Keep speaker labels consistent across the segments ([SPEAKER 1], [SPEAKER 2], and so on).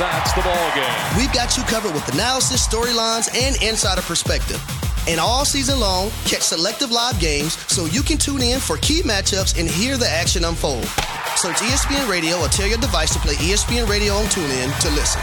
[SPEAKER 1] That's the ball game.
[SPEAKER 2] We've got you covered with analysis, storylines, and insider perspective. And all season long, catch selective live games so you can tune in for key matchups and hear the action unfold. Search ESPN Radio or tell your device to play ESPN Radio on TuneIn to listen.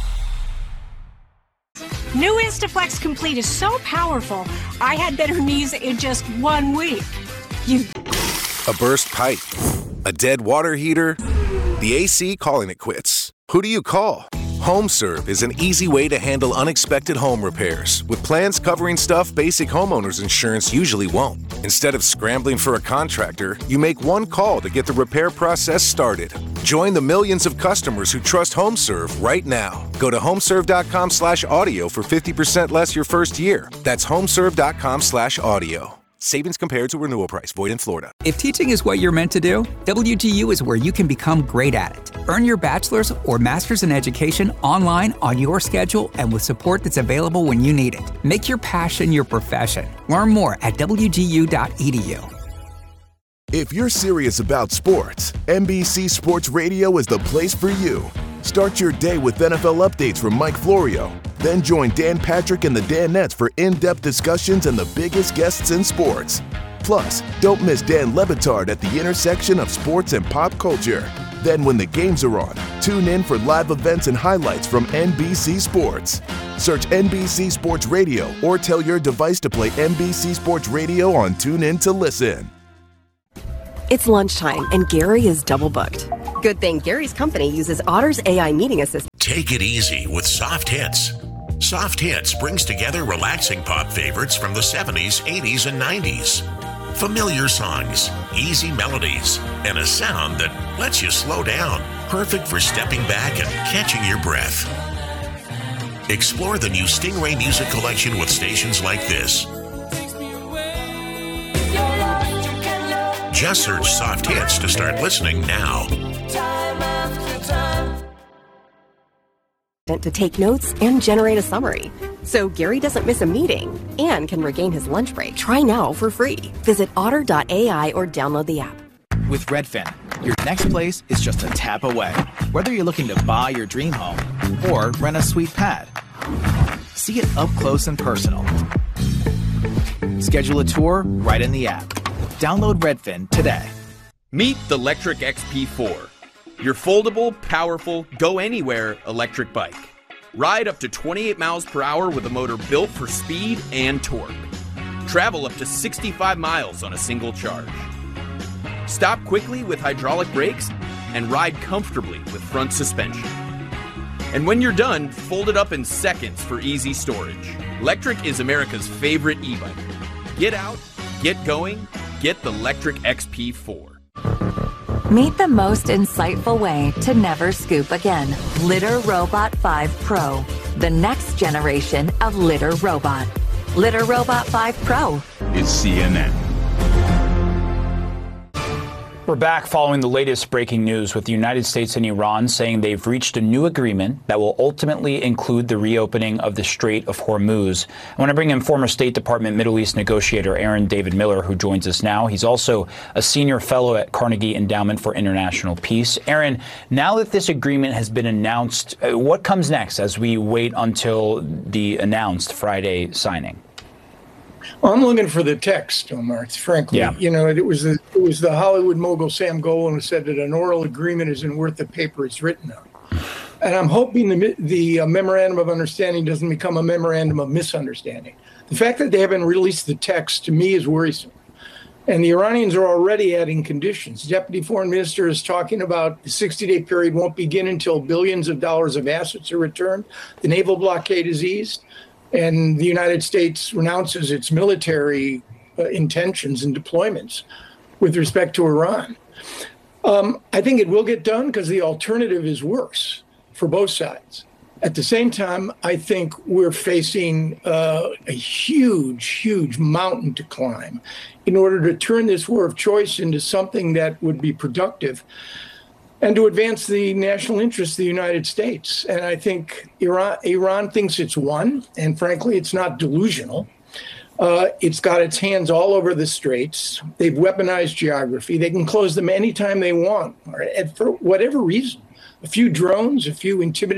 [SPEAKER 3] New Instaflex Complete is so powerful, I had better knees in just 1 week.
[SPEAKER 4] A burst pipe, a dead water heater, the AC calling it quits. Who do you call? HomeServe is an easy way to handle unexpected home repairs with plans covering stuff basic homeowners insurance usually won't. Instead of scrambling for a contractor, you make one call to get the repair process started. Join the millions of customers who trust HomeServe right now. Go to homeserve.com/audio for 50% less your first year. That's homeserve.com/audio. Savings compared to renewal price. Void in Florida.
[SPEAKER 5] If teaching is what you're meant to do, WGU is where you can become great at it. Earn your bachelor's or master's in education online on your schedule and with support that's available when you need it. Make your passion your profession. Learn more at WGU.edu.
[SPEAKER 6] If you're serious about sports, NBC Sports Radio is the place for you. Start your day with NFL updates from Mike Florio. Then join Dan Patrick and the Danettes for in-depth discussions and the biggest guests in sports. Plus, don't miss Dan Le Batard at the intersection of sports and pop culture. Then when the games are on, tune in for live events and highlights from NBC Sports. Search NBC Sports Radio or tell your device to play NBC Sports Radio on TuneIn to listen.
[SPEAKER 7] It's lunchtime and Gary is double booked. Good thing Gary's company uses Otter's AI meeting assistant.
[SPEAKER 8] Take it easy with Soft Hits. Soft Hits brings together relaxing pop favorites from the 70s, 80s, and 90s. Familiar songs, easy melodies, and a sound that lets you slow down. Perfect for stepping back and catching your breath. Explore the new Stingray Music Collection with stations like this. Just search Soft Hits to start listening now.
[SPEAKER 7] To take notes and generate a summary, so Gary doesn't miss a meeting and can regain his lunch break. Try now for free. Visit otter.ai or download the app.
[SPEAKER 9] With Redfin, your next place is just a tap away. Whether you're looking to buy your dream home or rent a sweet pad, see it up close and personal. Schedule a tour right in the app. Download Redfin today.
[SPEAKER 10] Meet the Lectric XP4. Your foldable, powerful, go-anywhere electric bike. Ride up to 28 miles per hour with a motor built for speed and torque. Travel up to 65 miles on a single charge. Stop quickly with hydraulic brakes and ride comfortably with front suspension. And when you're done, fold it up in seconds for easy storage. Lectric is America's favorite e-bike. Get out, get going, get the Lectric XP4.
[SPEAKER 11] Meet the most insightful way to never scoop again. Litter Robot 5 Pro, the next generation of litter robot. Litter Robot 5 Pro
[SPEAKER 12] is CNN.
[SPEAKER 13] We're back following the latest breaking news with the United States and Iran saying they've reached a new agreement that will ultimately include the reopening of the Strait of Hormuz. I want to bring in former State Department Middle East negotiator Aaron David Miller, who joins us now. He's also a senior fellow at Carnegie Endowment for International Peace. Aaron, now that this agreement has been announced, what comes next as we wait until the announced Friday signing?
[SPEAKER 14] Well, I'm looking for the text, Omar. Frankly,
[SPEAKER 13] yeah.
[SPEAKER 14] You know, it was the Hollywood mogul Sam Golan who said that an oral agreement isn't worth the paper it's written on. And I'm hoping the memorandum of understanding doesn't become a memorandum of misunderstanding. The fact that they haven't released the text to me is worrisome. And the Iranians are already adding conditions. Deputy Foreign Minister is talking about the 60-day period won't begin until billions of dollars of assets are returned. The naval blockade is eased. And the United States renounces its military intentions and deployments with respect to Iran. I think it will get done because the alternative is worse for both sides. At the same time, I think we're facing a huge, huge mountain to climb in order to turn this war of choice into something that would be productive and to advance the national interests of the United States. And I think Iran thinks it's won, and frankly, it's not delusional. It's got its hands all over the straits. They've weaponized geography. They can close them anytime they want, for whatever reason. A few drones, a few intimidating